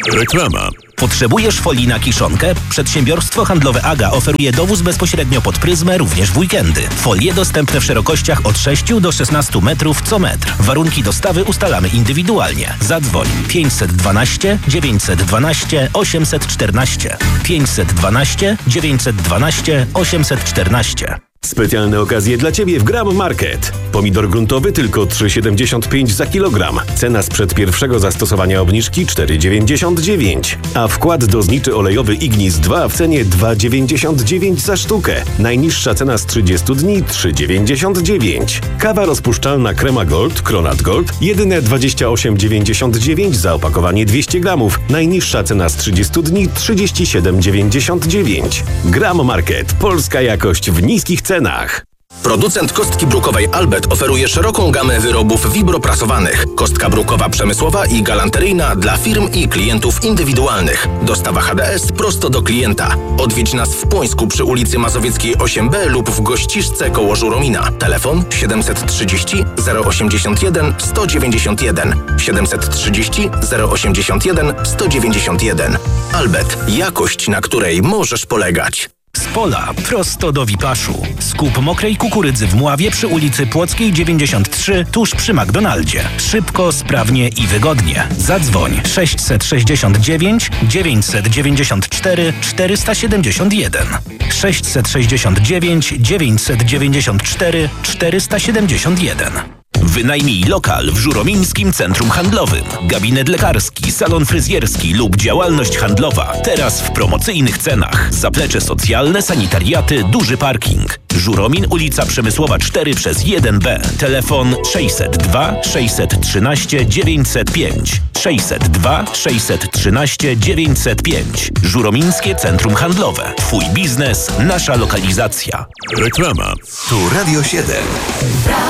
Reklama. Potrzebujesz folii na kiszonkę? Przedsiębiorstwo handlowe AGA oferuje dowóz bezpośrednio pod pryzmę również w weekendy. Folie dostępne w szerokościach od 6 do 16 metrów co metr. Warunki dostawy ustalamy indywidualnie. Zadzwoń 512 912 814 512 912 814. Specjalne okazje dla Ciebie w Gram Market. Pomidor gruntowy tylko 3,75 za kilogram. Cena sprzed pierwszego zastosowania obniżki 4,99. A wkład do zniczy olejowy Ignis 2 w cenie 2,99 za sztukę. Najniższa cena z 30 dni 3,99. Kawa rozpuszczalna Crema Gold, Kronat Gold jedyne 28,99 za opakowanie 200 gramów. Najniższa cena z 30 dni 37,99. Gram Market. Polska jakość w niskich cenach. Producent kostki brukowej Albert oferuje szeroką gamę wyrobów wibroprasowanych. Kostka brukowa przemysłowa i galanteryjna dla firm i klientów indywidualnych. Dostawa HDS prosto do klienta. Odwiedź nas w Płońsku przy ulicy Mazowieckiej 8B lub w Gościszce koło Żuromina. Telefon 730 081 191 730 081 191. Albert. Jakość, na której możesz polegać. Z pola prosto do Wipaszu. Skup mokrej kukurydzy w Mławie przy ulicy Płockiej 93 tuż przy McDonaldzie. Szybko, sprawnie i wygodnie. Zadzwoń 669 994 471 669 994 471. Wynajmij lokal w Żuromińskim Centrum Handlowym. Gabinet lekarski, salon fryzjerski lub działalność handlowa. Teraz w promocyjnych cenach. Zaplecze socjalne, sanitariaty, duży parking. Żuromin, ulica Przemysłowa 4 przez 1B. Telefon 602 613 905. 602 613 905. Żuromińskie Centrum Handlowe. Twój biznes, nasza lokalizacja. Reklama. Tu Radio 7.